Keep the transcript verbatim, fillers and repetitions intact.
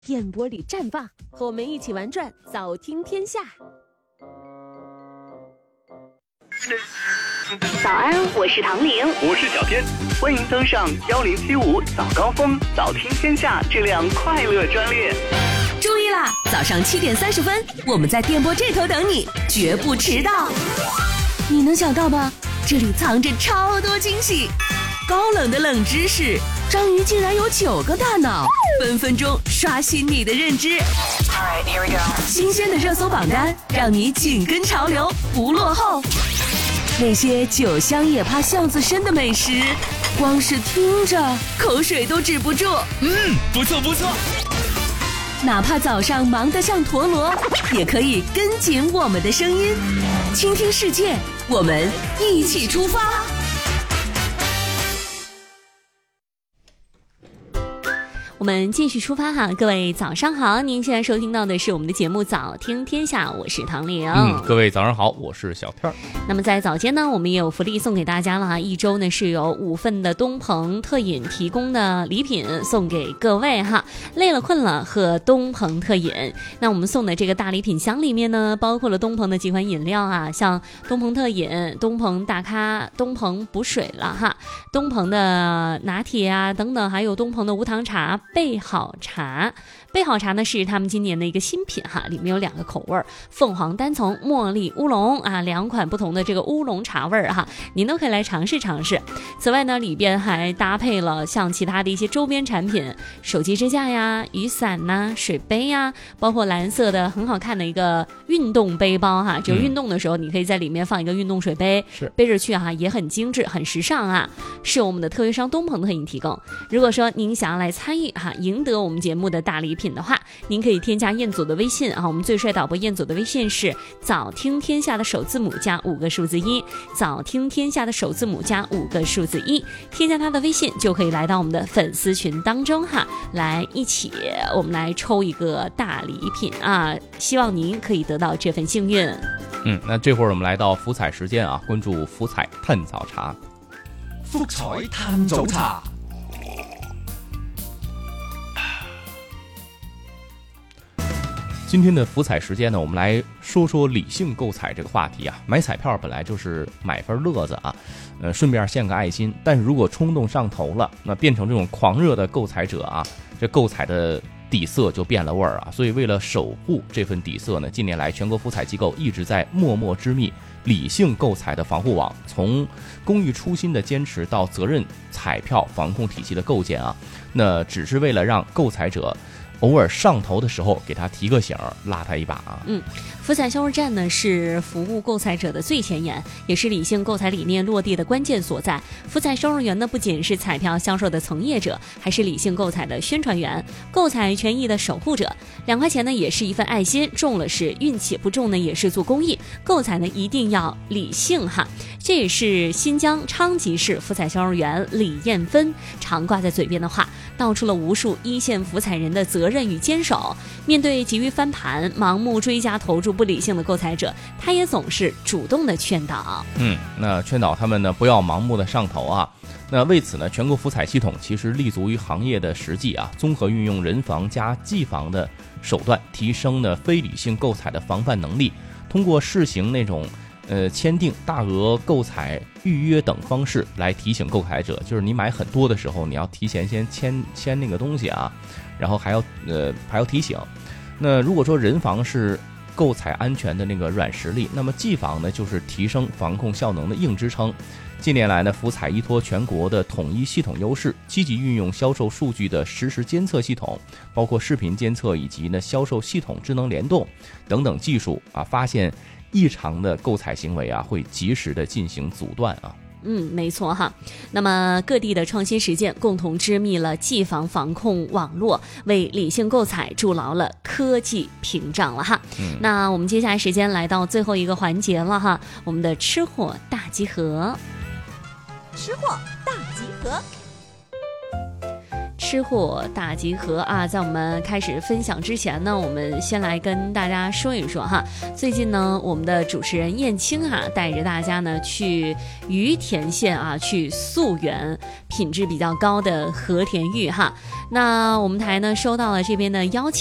电波里战罢，和我们一起玩转早听天下。 早安，我是唐玲， 我是小天，欢迎登上幺零七五早高峰早听天下这辆快乐专列。 注意啦，早上七点三十分，我们在电波这头等你，绝不迟到。你能想到吧？这里藏着超多惊喜，高冷的冷知识，章鱼竟然有九个大脑，分分钟刷新你的认知。Alright, here we go. 新鲜的热搜榜单，让你紧跟潮流，不落后。那些酒香也怕巷子深的美食，光是听着口水都止不住。 嗯，不错不错。 哪怕早上忙得像陀螺，也可以跟紧我们的声音，倾听世界，我们一起出发。 我们继续出发哈，各位早上好，您现在收听到的是我们的节目早听天下，我是唐玲。 嗯，各位早上好，我是小片儿。 那么在早间呢，我们也有福利送给大家了哈，一周呢是有五份的东鹏特饮提供的礼品送给各位哈，累了困了喝东鹏特饮。那我们送的这个大礼品箱里面呢，包括了东鹏的几款饮料啊，像东鹏特饮、东鹏大咖、东鹏补水了哈，东鹏的拿铁啊等等，还有东鹏的无糖茶、备好茶。备好茶呢是他们今年的一个新品哈，里面有两个口味，凤凰单丛、茉莉乌龙啊，两款不同的这个乌龙茶味哈，您都可以来尝试尝试。此外呢，里边还搭配了像其他的一些周边产品，手机支架呀、雨伞呐、水杯呀，包括蓝色的很好看的一个运动背包哈，就运动的时候你可以在里面放一个运动水杯， 是背着去哈，也很精致很时尚啊，是由我们的特约商东鹏特饮提供。如果说您想要来参与哈，赢得我们节目的大礼品的话，您可以添加彦祖的微信啊，我们最帅导播彦祖的微信是早听天下的首字母加五个数字一，早听天下的首字母加五个数字一，添加他的微信就可以来到我们的粉丝群当中哈，来一起我们来抽一个大礼品啊，希望您可以得到这份幸运。 嗯，那这会儿我们来到福彩时间啊，关注福彩探早茶。 福彩探早茶。 今天的福彩时间呢，我们来说说理性购彩这个话题啊。买彩票本来就是买份乐子啊，呃，顺便献个爱心。但是如果冲动上头了，那变成这种狂热的购彩者啊，这购彩的底色就变了味儿啊。所以为了守护这份底色呢，近年来全国福彩机构一直在默默织密理性购彩的防护网，从公益初心的坚持到责任彩票防控体系的构建啊，那只是为了让购彩者偶尔上头的时候给他提个醒，拉他一把啊。 嗯，福彩销售站呢是服务购彩者的最前沿，也是理性购彩理念落地的关键所在。福彩销售员呢不仅是彩票销售的从业者，还是理性购彩的宣传员，购彩权益的守护者。两块钱呢也是一份爱心，中了是运气，不中呢也是做公益。购彩呢一定要理性哈，这也是新疆昌吉市福彩销售员李艳芬常挂在嘴边的话，道出了无数一线福彩人的责任与坚守。面对急于翻盘、盲目追加投注不理性的购彩者，他也总是主动的劝导。 嗯，那劝导他们呢不要盲目的上头啊。那为此呢，全国福彩系统其实立足于行业的实际啊，综合运用人防加技防的手段，提升了非理性购彩的防范能力。通过试行那种呃签订大额购彩预约等方式来提醒购彩者，就是你买很多的时候，你要提前先签签那个东西啊，然后还要呃还要提醒。那如果说人防是购彩安全的那个软实力，那么技防呢就是提升防控效能的硬支撑。近年来呢，福彩依托全国的统一系统优势，积极运用销售数据的实时监测系统，包括视频监测以及呢销售系统智能联动等等技术啊，发现异常的购彩行为啊，会及时的进行阻断啊。 嗯，没错哈。那么各地的创新实践共同织密了技防防控网络，为理性购彩筑牢了科技屏障了哈。嗯、那我们接下来时间来到最后一个环节了哈，我们的吃货大集合。 吃货大集合。 吃货大集合啊！在我们开始分享之前呢，我们先来跟大家说一说哈。最近呢，我们的主持人燕青哈、啊、带着大家呢去于田县啊去溯源品质比较高的和田玉哈。那我们台呢收到了这边的邀请。